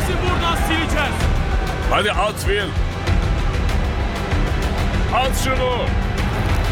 Sizi buradan sileceğiz. Hadi at Will. At şunu.